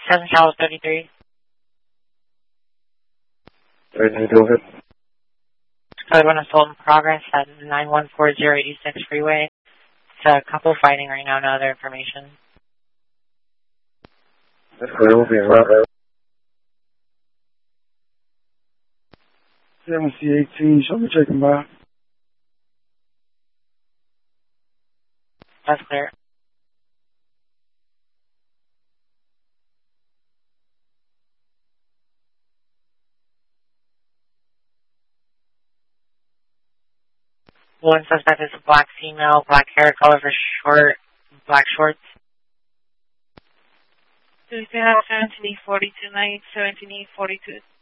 7 South 33. Go ahead. Code 1 assault in progress at 9140 East 6 Freeway. It's a couple fighting right now, no other information. That's correct, we'll be in route. 7C18, show me checking by. That's clear. One suspect is a black female, black hair color for short, black shorts. Do you have 17E42 night, 17E42?